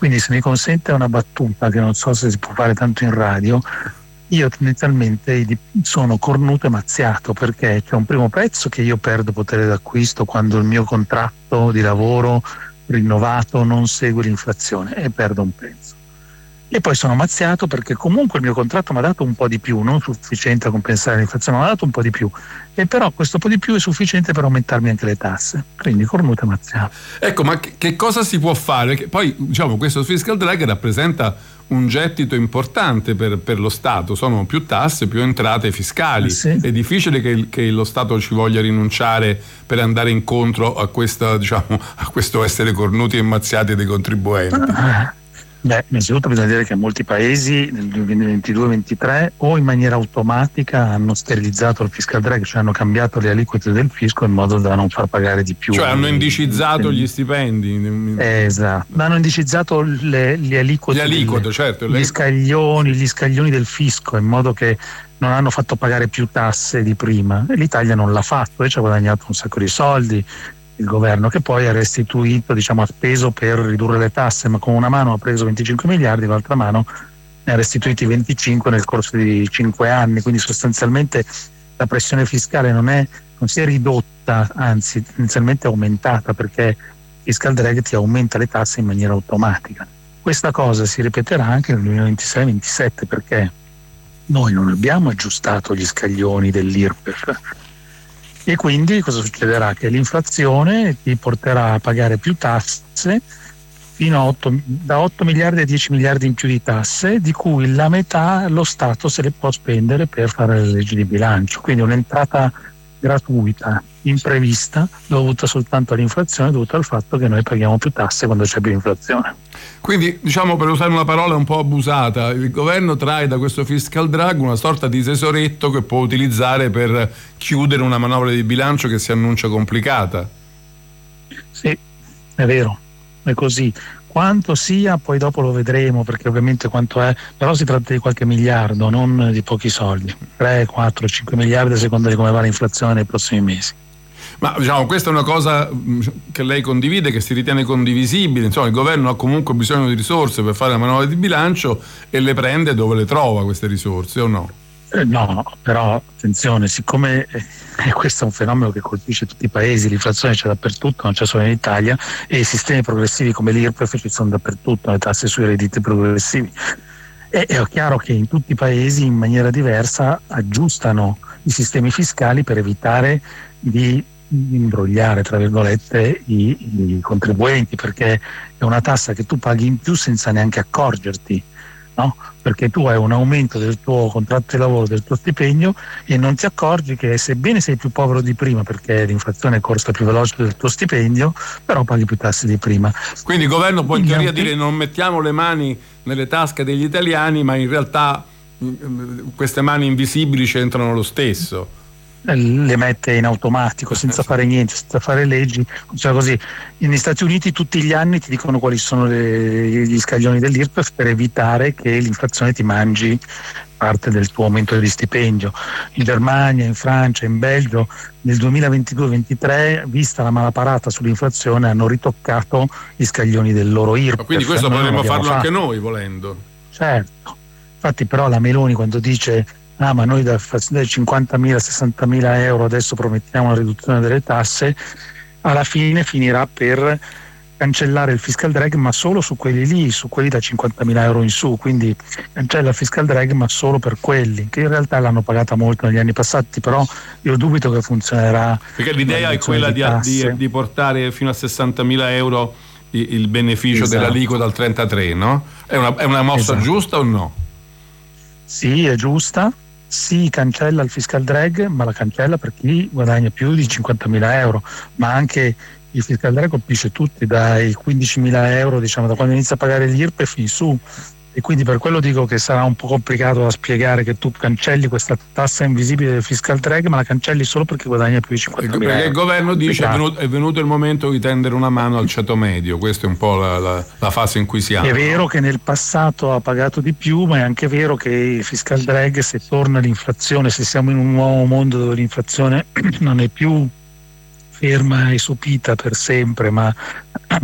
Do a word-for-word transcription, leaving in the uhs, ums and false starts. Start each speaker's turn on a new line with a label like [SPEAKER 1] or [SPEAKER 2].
[SPEAKER 1] Quindi, se mi consente una battuta che non so se si può fare tanto in radio, io tendenzialmente sono cornuto e mazziato, perché c'è un primo pezzo che io perdo potere d'acquisto quando il mio contratto di lavoro rinnovato non segue l'inflazione, e perdo un pezzo. E poi sono mazziato perché comunque il mio contratto mi ha dato un po' di più, non sufficiente a compensare l'inflazione, ma mi ha dato un po' di più, e però questo po' di più è sufficiente per aumentarmi anche le tasse, quindi cornuto e mazziato.
[SPEAKER 2] Ecco, ma che, che cosa si può fare? Che poi, diciamo, questo fiscal drag rappresenta un gettito importante per, per lo Stato, sono più tasse, più entrate fiscali.
[SPEAKER 1] Eh sì.
[SPEAKER 2] È difficile che, che lo Stato ci voglia rinunciare per andare incontro a questa, diciamo, a questo essere cornuti e mazziati dei contribuenti.
[SPEAKER 1] Ah. Beh, innanzitutto bisogna dire che molti paesi nel duemilaventidue ventitré o in maniera automatica hanno sterilizzato il fiscal drag, cioè hanno cambiato le aliquote del fisco in modo da non far pagare di più.
[SPEAKER 2] Cioè hanno indicizzato gli stipendi.
[SPEAKER 1] Esatto, hanno indicizzato le, le aliquote,
[SPEAKER 2] le aliquote
[SPEAKER 1] delle,
[SPEAKER 2] certo,
[SPEAKER 1] gli scaglioni, gli scaglioni del fisco, in modo che non hanno fatto pagare più tasse di prima, e l'Italia non l'ha fatto e ci ha guadagnato un sacco di soldi. Il governo, che poi ha restituito, diciamo, ha speso per ridurre le tasse, ma con una mano ha preso venticinque miliardi, con l'altra mano ne ha restituiti venticinque nel corso di cinque anni, quindi sostanzialmente la pressione fiscale non è non si è ridotta, anzi inizialmente è aumentata, perché il fiscal drag ti aumenta le tasse in maniera automatica. Questa cosa si ripeterà anche nel duemilaventisei ventisette, perché noi non abbiamo aggiustato gli scaglioni dell'I R P E F. E quindi cosa succederà? Che l'inflazione ti porterà a pagare più tasse, fino a otto, da otto miliardi a dieci miliardi in più di tasse, di cui la metà lo Stato se le può spendere per fare le leggi di bilancio. Quindi un'entrata gratuita, imprevista, dovuta soltanto all'inflazione, dovuta al fatto che noi paghiamo più tasse quando c'è più inflazione.
[SPEAKER 2] Quindi, diciamo, per usare una parola un po' abusata, il governo trae da questo fiscal drag una sorta di tesoretto che può utilizzare per chiudere una manovra di bilancio che si annuncia complicata.
[SPEAKER 1] Sì, è vero, è così. Quanto sia, poi dopo lo vedremo, perché ovviamente quanto è, però si tratta di qualche miliardo, non di pochi soldi, tre, quattro, cinque miliardi a seconda di come va l'inflazione nei prossimi mesi.
[SPEAKER 2] Ma diciamo, questa è una cosa che lei condivide, che si ritiene condivisibile, insomma il governo ha comunque bisogno di risorse per fare la manovra di bilancio e le prende dove le trova queste risorse, o no?
[SPEAKER 1] Eh, no, però attenzione, siccome eh, questo è un fenomeno che colpisce tutti i paesi, l'inflazione c'è dappertutto, non c'è solo in Italia, e i sistemi progressivi come l'I R P E F ci sono dappertutto, le tasse sui redditi progressivi. E è chiaro che in tutti i paesi in maniera diversa aggiustano i sistemi fiscali per evitare di imbrogliare, tra virgolette, i, i contribuenti, perché è una tassa che tu paghi in più senza neanche accorgerti, no? Perché tu hai un aumento del tuo contratto di lavoro, del tuo stipendio, e non ti accorgi che, sebbene sei più povero di prima perché l'inflazione corsa più veloce del tuo stipendio, però paghi più tasse di prima.
[SPEAKER 2] Quindi il governo può in
[SPEAKER 1] Quindi
[SPEAKER 2] teoria
[SPEAKER 1] anche...
[SPEAKER 2] dire non mettiamo le mani nelle tasche degli italiani, ma in realtà queste mani invisibili c'entrano lo stesso.
[SPEAKER 1] Le mette in automatico senza fare niente, senza fare leggi, cioè così. Negli Stati Uniti tutti gli anni ti dicono quali sono le, gli scaglioni dell'I R P E F per evitare che l'inflazione ti mangi parte del tuo aumento di stipendio. In Germania, in Francia, in Belgio nel duemilaventidue ventitré, vista la malaparata sull'inflazione, hanno ritoccato gli scaglioni del loro I R P E F.
[SPEAKER 2] Quindi questo potremmo farlo fatto. Anche noi volendo.
[SPEAKER 1] Certo, infatti però la Meloni quando dice ah ma noi da cinquantamila, sessantamila euro adesso promettiamo la riduzione delle tasse, alla fine finirà per cancellare il fiscal drag, ma solo su quelli lì, su quelli da cinquantamila euro in su, quindi cancella il fiscal drag ma solo per quelli, che in realtà l'hanno pagata molto negli anni passati, però io dubito che funzionerà.
[SPEAKER 2] Perché l'idea è quella di, di, di portare fino a sessantamila euro il, il beneficio esatto. dell'aliquota al trentatré, no? È una, è una mossa esatto. giusta o no?
[SPEAKER 1] Sì, è giusta. Si cancella il fiscal drag, ma la cancella per chi guadagna più di cinquantamila euro, ma anche il fiscal drag colpisce tutti, dai quindicimila euro, diciamo, da quando inizia a pagare l'I R P E F in su, e quindi per quello dico che sarà un po' complicato da spiegare che tu cancelli questa tassa invisibile del fiscal drag, ma la cancelli solo perché guadagna più di cinquantamila euro.
[SPEAKER 2] Perché il governo dice è venuto, è venuto il momento di tendere una mano al ceto medio, questa è un po' la, la, la fase in cui siamo.
[SPEAKER 1] È vero che nel passato ha pagato di più, ma è anche vero che il fiscal drag, se torna l'inflazione, se siamo in un nuovo mondo dove l'inflazione non è più ferma e sopita per sempre, ma